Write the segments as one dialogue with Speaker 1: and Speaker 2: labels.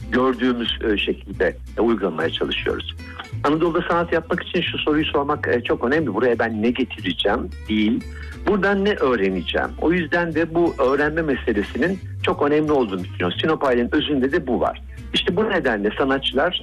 Speaker 1: gördüğümüz şekilde uygulamaya çalışıyoruz. Anadolu'da sanat yapmak için şu soruyu sormak çok önemli. Buraya ben ne getireceğim değil, buradan ne öğreneceğim? O yüzden de bu öğrenme meselesinin çok önemli olduğunu düşünüyorum. Sinop Aile'nin özünde de bu var. İşte bu nedenle sanatçılar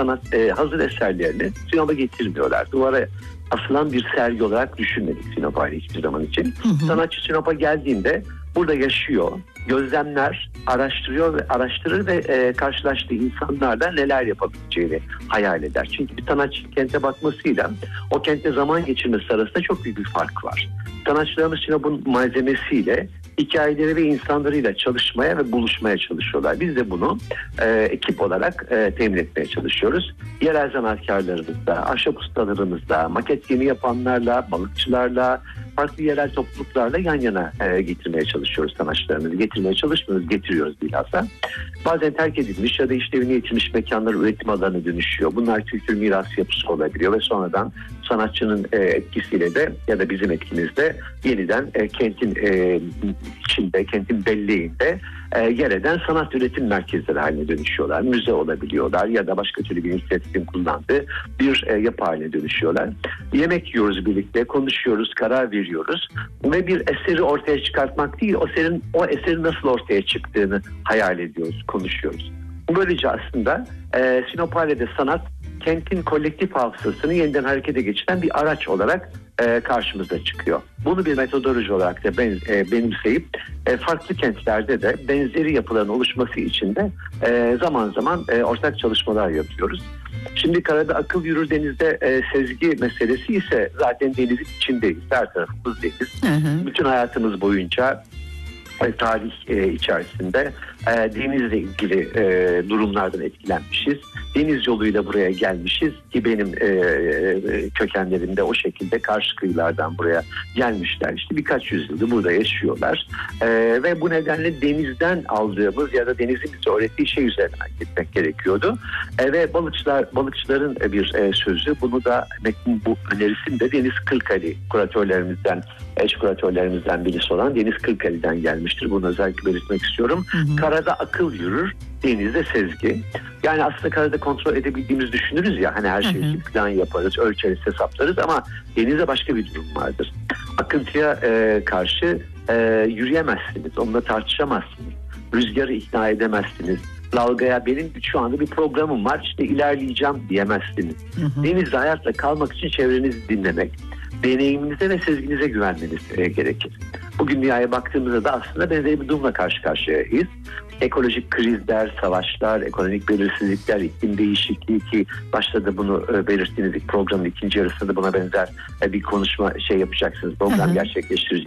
Speaker 1: hazır eserlerini Sinop'a getirmiyorlar. Duvara asılan bir sergi olarak düşünmedik Sinop Aile hiçbir zaman için. Sanatçı Sinop'a geldiğinde burada yaşıyor, gözlemler, araştırır ve karşılaştığı insanlarla neler yapabileceğini hayal eder. Çünkü bir sanatçı kente bakmasıyla o kentte zaman geçirmesi arasında çok büyük bir fark var. Sanatçılarımız Sinop'un malzemesiyle, hikayeleri ve insanlarıyla çalışmaya ve buluşmaya çalışıyorlar. Biz de bunu ekip olarak temin etmeye çalışıyoruz. Yerel sanatkarlarımızla, ahşap ustalarımızla, maket gemi yapanlarla, balıkçılarla, farklı yerel topluluklarla yan yana getirmeye çalışıyoruz sanatçılarımızı. Getirmeye çalışmıyoruz, getiriyoruz bilhassa. Bazen terk edilmiş ya da işlevini yitirmiş mekanlar üretim alanına dönüşüyor. Bunlar kültür mirası yapısı olabiliyor ve sonradan sanatçının etkisiyle de ya da bizim etkimizde yeniden kentin içinde, kentin belleğinde yer eden sanat üretim merkezleri haline dönüşüyorlar. Müze olabiliyorlar ya da başka türlü bir inisiyatifin kullandığı bir yapı haline dönüşüyorlar. Yemek yiyoruz birlikte, konuşuyoruz, karar veriyoruz ve bir eseri ortaya çıkartmak değil, o eserin nasıl ortaya çıktığını hayal ediyoruz, konuşuyoruz. Böylece aslında Sinop Aile'de sanat kentin kolektif hafızasını yeniden harekete geçiren bir araç olarak karşımıza çıkıyor. Bunu bir metodoloji olarak da benimseyip farklı kentlerde de benzeri yapıların oluşması için de zaman zaman ortak çalışmalar yapıyoruz. Şimdi karada akıl yürür, denizde sezgi meselesi ise zaten denizin içindeyiz. Her tarafımız deniz. Bütün hayatımız boyunca tarih içerisinde denizle ilgili durumlardan etkilenmişiz. Deniz yoluyla buraya gelmişiz ki benim kökenlerimde o şekilde karşı kıyılardan buraya gelmişler. İşte birkaç yüzyıldır burada yaşıyorlar. Ve bu nedenle denizden aldığımız ya da denizin bize öğrettiği şey üzerinden gitmek gerekiyordu. Ve balıkçıların bir sözü, bunu da metnin bu önerisini de Deniz Kırkali eş kuratörlerimizden birisi olan Deniz Kırkali'den gelmiştir. Bunu özellikle belirtmek istiyorum. Karada akıl yürür, denizde sezgi. Yani aslında karada kontrol edebildiğimizi düşünürüz ya, hani her şeyi plan yaparız, ölçeriz, hesaplarız ama denizde başka bir durum vardır. Akıntıya karşı yürüyemezsiniz, onunla tartışamazsınız. Rüzgarı ikna edemezsiniz. Dalgaya benim şu anda bir programım var, işte ilerleyeceğim diyemezsiniz. Denizde hayatta kalmak için çevrenizi dinlemek, deneyiminize ve sezginize güvenmeniz gerekir. Bugün dünyaya baktığımızda da aslında benzeri bir durumla karşı karşıyayız. Ekolojik krizler, savaşlar, ekonomik belirsizlikler, iklim değişikliği ki başta da bunu belirttiğiniz programın ikinci yarısında buna benzer bir konuşma yapacaksınız. Program